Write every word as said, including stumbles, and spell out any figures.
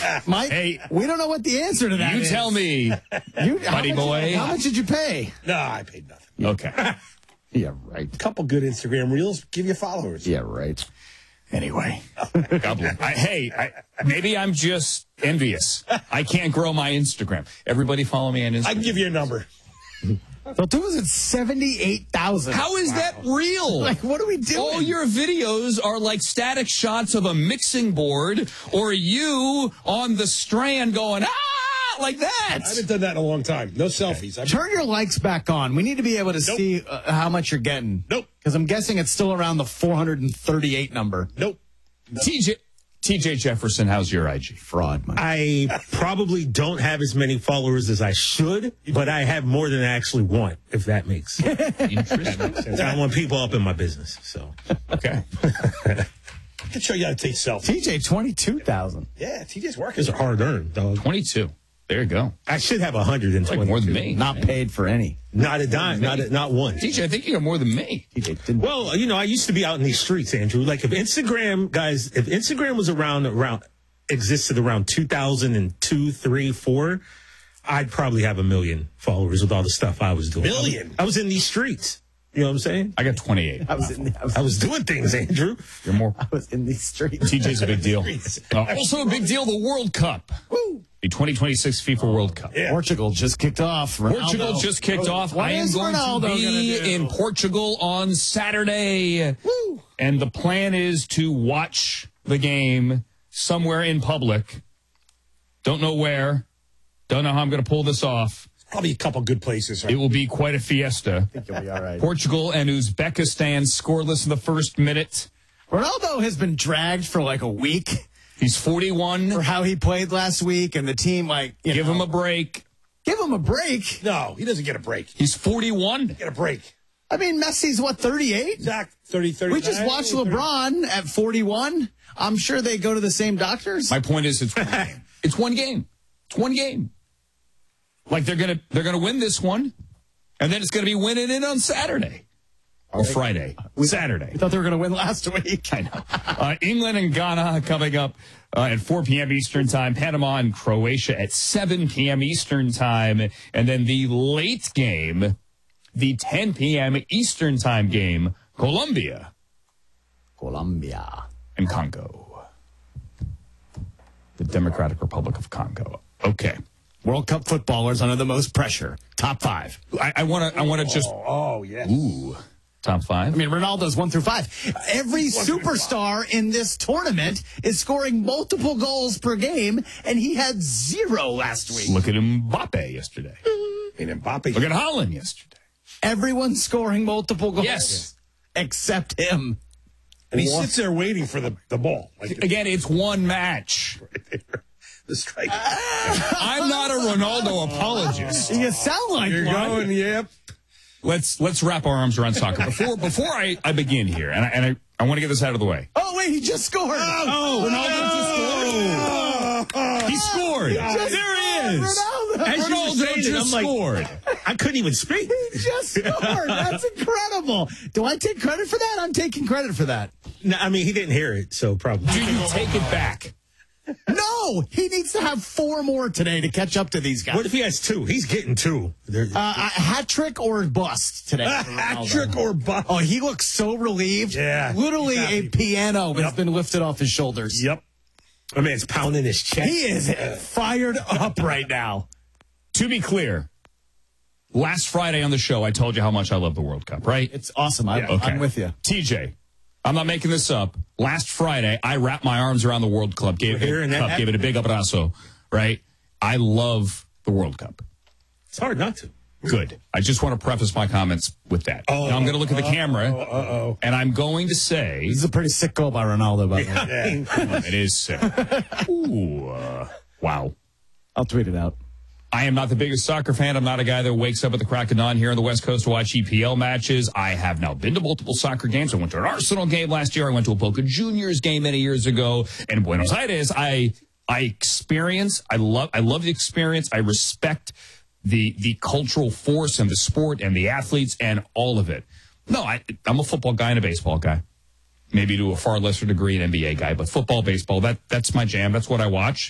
Mike, Hey, we don't know what the answer to that you is. tell me, You, how buddy much- boy. How much did you pay? No, I paid nothing. Okay. Yeah, right. A couple good Instagram reels give you followers. Yeah, right. Anyway. God bless. I, hey, I, maybe I'm just envious. I can't grow my Instagram. Everybody follow me on Instagram. I can give you a number. So two was at seventy-eight thousand. How is that real? Like, what are we doing? All your videos are like static shots of a mixing board or you on the strand going, ah, like that. I haven't done that in a long time. No selfies. I Turn your likes back on. We need to be able to Nope. see uh, how much you're getting. Nope. Because I'm guessing it's still around the four hundred thirty-eight number. Nope. T J T J Jefferson, how's your I G? Fraud, man. I probably don't have as many followers as I should, but I have more than I actually want, if that makes sense. Interesting. I don't want people up in my business. So Okay. I can show you how to take selfies. T J, twenty-two thousand. Yeah, T J's working. those are hard earned, dog. twenty-two. There you go. I should have one hundred twenty. Like more than me. Not paid for any. Not a dime, not a, not one. T J, I think you got more than me. T J didn't. Well, you know, I used to be out in these streets, Andrew. Like if Instagram, guys, if Instagram was around, around existed around two thousand two, three, four, I'd probably have a million followers with all the stuff I was doing. Million? I was in these streets. You know what I'm saying? I got twenty-eight. I was in the, I was, I was doing things, Andrew. You're more. I was in these streets. T J's a big deal. Uh, also a big deal, the World Cup. Woo. The twenty twenty-six FIFA World Cup. Yeah. Portugal just kicked off. Ronaldo. Portugal just kicked off. What I am is going Ronaldo to be gonna do? in Portugal on Saturday. Woo. And the plan is to watch the game somewhere in public. Don't know where. Don't know how I'm going to pull this off. Probably a couple good places. Right? It will be quite a fiesta. I think you'll be all right. Portugal and Uzbekistan scoreless in the first minute. Ronaldo has been dragged for like a week He's forty-one. for how he played last week, and the team, like, you Give know, him a break. give him a break. No, he doesn't get a break. He's forty-one. Get a break. I mean, Messi's what, thirty-eight? Zach, thirty, thirty. We just watched LeBron at forty-one. I'm sure they go to the same doctors. My point is, it's one game. It's one game. It's one game. Like they're gonna they're gonna win this one, and then it's gonna be winning it on Saturday or Friday. Saturday. I thought they were going to win last week. I know. Uh, England and Ghana coming up uh, at four p.m. Eastern time. Panama and Croatia at seven p.m. Eastern time, and then the late game, the ten p.m. Eastern time game, Colombia Colombia. and Congo, the Democratic Republic of Congo. Okay. World Cup footballers under the most pressure. Top five. I want to. I want to just. Oh, oh yes. Ooh, top five. I mean, Ronaldo's one through five. Every superstar in this tournament is scoring multiple goals per game, and he had zero last week. Look at Mbappe yesterday. And Mbappe. Look at Holland yesterday. Everyone's scoring multiple goals. Yes. Except him. and he sits there waiting for the, the ball. Like Again, it's one match. right there. The strike. I'm not a Ronaldo apologist. You sound like You're one. going, yep. Let's let's wrap our arms around soccer before before I, I begin here, and I, and I, I want to get this out of the way. Oh, wait, he just scored. Oh, Ronaldo just scored. He scored. just There he is. Ronaldo. As you were Ronaldo saying it, just I'm like, scored. I couldn't even speak. He just scored. That's incredible. Do I take credit for that? I'm taking credit for that. No, I mean, he didn't hear it, so probably. Do you take it back? No, he needs to have four more today to catch up to these guys. What if he has two? He's getting two. They're- Uh, a hat trick or bust today. for Hat Ronaldo. trick or bust. Oh, he looks so relieved. Yeah. Literally He's a happy. piano has Yep. been lifted off his shoulders. Yep. My man's pounding his chest. He is fired up right now. To be clear, last Friday on the show, I told you how much I love the World Cup, right? It's awesome. I, Okay. I'm with you. T J, I'm not making this up. Last Friday, I wrapped my arms around the World Cup, gave, We're hearing it, that cup, gave it a big abrazo, right? I love the World Cup. It's hard not to. Good. I just want to preface my comments with that. Oh, now I'm going to look at the uh, camera, uh-oh. and I'm going to say, This is a pretty sick goal by Ronaldo, by the way. Yeah. it is sick. Ooh, uh, wow. I'll tweet it out. I am not the biggest soccer fan. I'm not a guy that wakes up at the crack of dawn here on the West Coast to watch E P L matches. I have now been to multiple soccer games. I went to an Arsenal game last year. I went to a Boca Juniors game many years ago. And in Buenos Aires, I I experience, I love I love the experience. I respect the the cultural force and the sport and the athletes and all of it. No, I, I'm a football guy and a baseball guy. Maybe to a far lesser degree an N B A guy, but football, baseball, that that's my jam. That's what I watch.